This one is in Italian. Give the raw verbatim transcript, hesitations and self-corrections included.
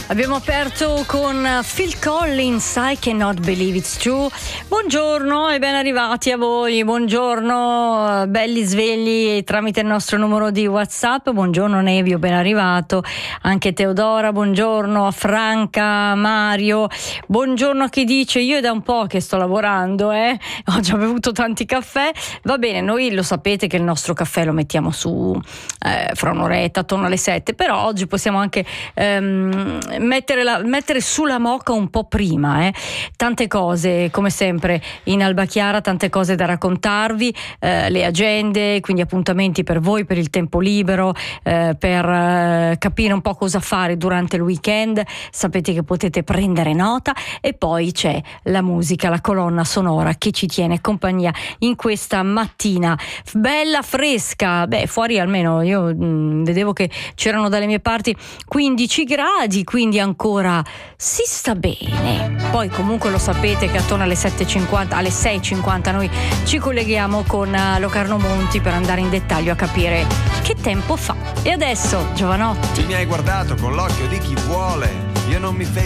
Abbiamo aperto con Phil Collins, I Cannot Believe It's True. Buongiorno e ben arrivati a voi, buongiorno belli svegli tramite il nostro numero di WhatsApp. Buongiorno Nevio, ben arrivato. Anche Teodora, buongiorno. A Franca, Mario, buongiorno a chi dice io è da un po' che sto lavorando, eh? Ho già bevuto tanti caffè. Va bene, noi lo sapete che il nostro caffè lo mettiamo su eh, fra un'oretta, attorno alle sette, però oggi possiamo anche ehm, Mettere, la, mettere sulla moka un po' prima, eh. Tante cose come sempre in Alba Chiara, tante cose da raccontarvi, eh, le agende, quindi appuntamenti per voi, per il tempo libero, eh, per eh, capire un po' cosa fare durante il weekend. Sapete che potete prendere nota, e poi c'è la musica, la colonna sonora che ci tiene compagnia in questa mattina bella fresca. Beh, fuori almeno io mh, vedevo che c'erano dalle mie parti quindici gradi, quindi ancora si sta bene. Poi comunque lo sapete che attorno alle sette e cinquanta, alle sei e cinquanta noi ci colleghiamo con Locarno Monti per andare in dettaglio a capire che tempo fa. E adesso Giovanotti. Mi hai guardato con l'occhio di chi vuole, io non mi fermo.